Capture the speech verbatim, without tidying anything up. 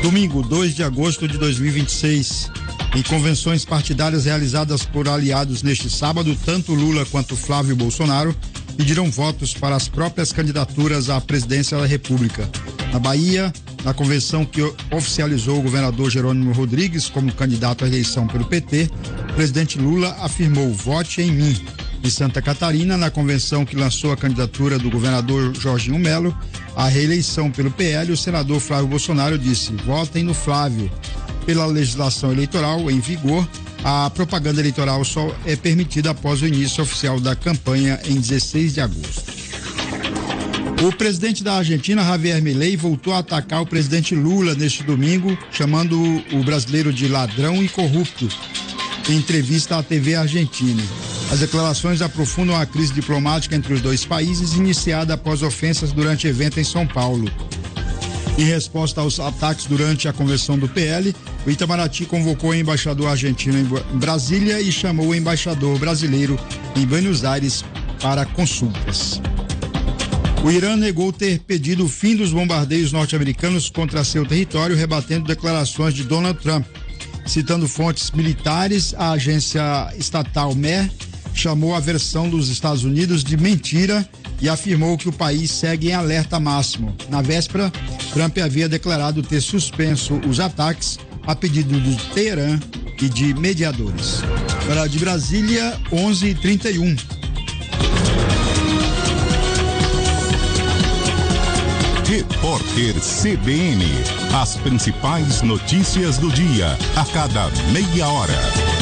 Domingo, dois de agosto de dois mil e vinte e seis. Em convenções partidárias realizadas por aliados neste sábado, tanto Lula quanto Flávio Bolsonaro pediram votos para as próprias candidaturas à presidência da República. Na Bahia, na convenção que oficializou o governador Jerônimo Rodrigues como candidato à eleição pelo P T, o presidente Lula afirmou: vote em mim. Em Santa Catarina, na convenção que lançou a candidatura do governador Jorginho Melo à reeleição pelo P L, o senador Flávio Bolsonaro disse: votem no Flávio. Pela legislação eleitoral em vigor, a propaganda eleitoral só é permitida após o início oficial da campanha em dezesseis de agosto. O presidente da Argentina, Javier Milei, voltou a atacar o presidente Lula neste domingo, chamando o brasileiro de ladrão e corrupto, em entrevista à T V argentina. As declarações aprofundam a crise diplomática entre os dois países, iniciada após ofensas durante evento em São Paulo. Em resposta aos ataques durante a convenção do P L, o Itamaraty convocou o embaixador argentino em Brasília e chamou o embaixador brasileiro em Buenos Aires para consultas. O Irã negou ter pedido o fim dos bombardeios norte-americanos contra seu território, rebatendo declarações de Donald Trump. Citando fontes militares, a agência estatal M E R chamou a versão dos Estados Unidos de mentira e afirmou que o país segue em alerta máximo. Na véspera, Trump havia declarado ter suspenso os ataques a pedido de Teherã e de mediadores. Para de Brasília, onze e trinta e um. Repórter C B N. As principais notícias do dia, a cada meia hora.